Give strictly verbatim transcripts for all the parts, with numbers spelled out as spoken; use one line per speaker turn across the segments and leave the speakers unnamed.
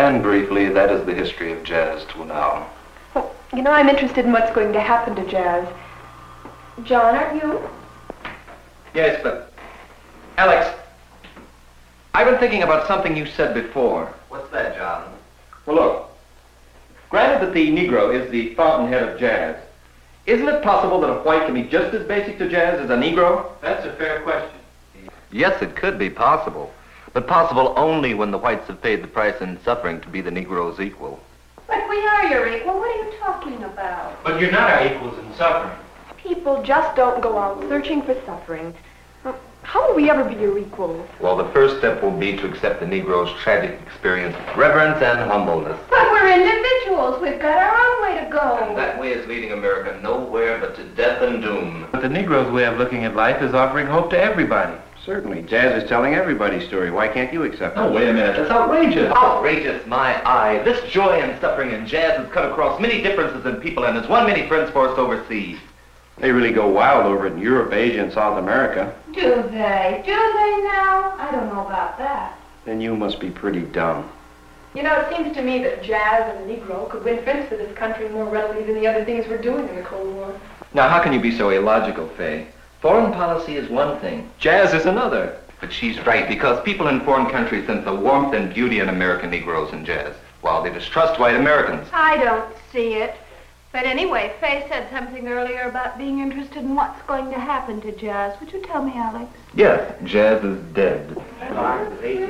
And briefly, that is the history of jazz till now.
Well, you know, I'm interested in what's going to happen to jazz. John, aren't you?
Yes, but... Alex, I've been thinking about something you said before.
What's that, John?
Well, look. Granted that the Negro is the fountainhead of jazz, isn't it possible that a white can be just as basic to jazz as a Negro?
That's a fair question.
Yes, it could be possible, but possible only when the whites have paid the price in suffering to be the Negro's equal.
But we are your equal. What are you talking about?
But you're not our equals in suffering.
People just don't go out searching for suffering. How will we ever be your equals?
Well, the first step will be to accept the Negro's tragic experience with reverence and humbleness.
But we're individuals. We've got our own way to go.
And that way is leading America nowhere but to death and doom.
But the Negro's way of looking at life is offering hope to everybody.
Certainly. Jazz is telling everybody's story. Why can't you accept it?
Oh, wait a minute. That's outrageous.
Outrageous, my eye. This joy and suffering in jazz has cut across many differences in people and has won many friends for us overseas.
They really go wild over it in Europe, Asia, and South America.
Do they? Do they now? I don't know about that.
Then you must be pretty dumb.
You know, it seems to me that jazz and the Negro could win friends for this country more readily than the other things we're doing in the Cold War.
Now, how can you be so illogical, Fay? Foreign policy is one thing. Jazz is another.
But she's right, because people in foreign countries sense the warmth and beauty in American Negroes in jazz, while they distrust white Americans.
I don't see it. But anyway, Fay said something earlier about being interested in what's going to happen to jazz. Would you tell me, Alex?
Yes, jazz is dead.
Well,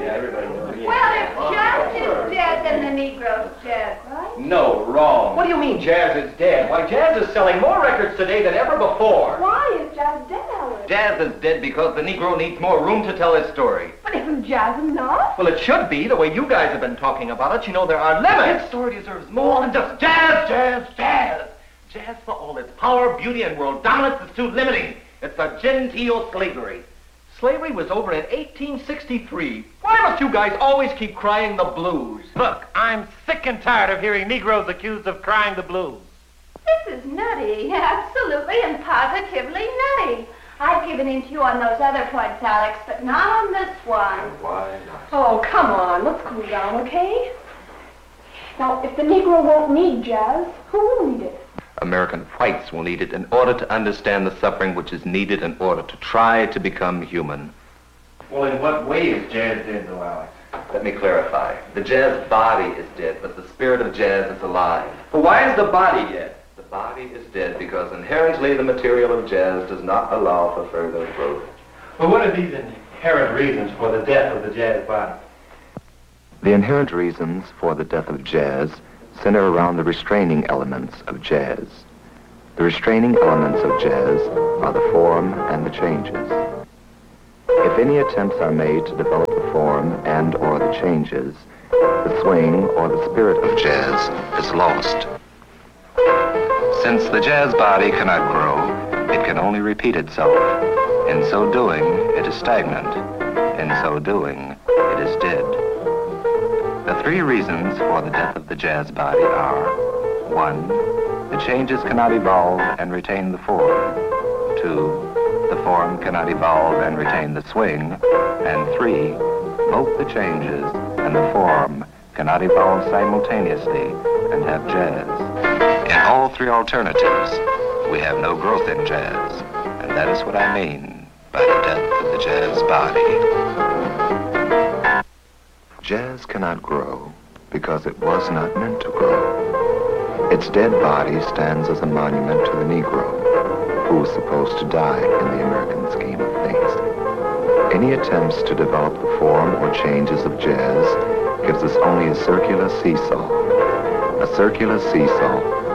if jazz is dead, then the Negro's dead, right?
No, wrong. What do you mean jazz is dead? Why, jazz is selling more records today than ever before.
Why is jazz dead, Alex?
Jazz is dead because the Negro needs more room to tell his story.
But isn't jazz enough?
Well, it should be, the way you guys have been talking about it. You know there are limits.
His story deserves more than just jazz, jazz, jazz. Jazz, for all its power, beauty, and world dominance, is too limiting. It's a genteel slavery.
Slavery was over in eighteen sixty-three. Why must you guys always keep crying the blues?
Look, I'm sick and tired of hearing Negroes accused of crying the blues.
This is nutty. Absolutely and positively nutty. I've given in to you on those other points, Alex, but not on this one.
Why not?
Oh, come on. Let's cool down, okay? Now, if the Negro won't need jazz, who will need it?
American whites will need it in order to understand the suffering which is needed in order to try to become human.
Well, in what way is jazz dead, though, Alex?
Let me clarify. The jazz body is dead, but the spirit of jazz is alive.
But why is the body dead?
The body is dead because inherently the material of jazz does not allow for further growth.
Well, what are these inherent reasons for the death of the jazz body?
The inherent reasons for the death of jazz center around the restraining elements of jazz. The restraining elements of jazz are the form and the changes. If any attempts are made to develop the form and or the changes, the swing or the spirit of jazz is lost. Since the jazz body cannot grow, it can only repeat itself. In so doing, it is stagnant. In so doing, it is dead. The three reasons for the death of the jazz body are: one, the changes cannot evolve and retain the form; two, the form cannot evolve and retain the swing; and three, both the changes and the form cannot evolve simultaneously and have jazz. In all three alternatives, we have no growth in jazz, and that is what I mean by the death of the jazz body. Jazz cannot grow because it was not meant to grow. Its dead body stands as a monument to the Negro, who was supposed to die in the American scheme of things. Any attempts to develop the form or changes of jazz gives us only a circular seesaw, a circular seesaw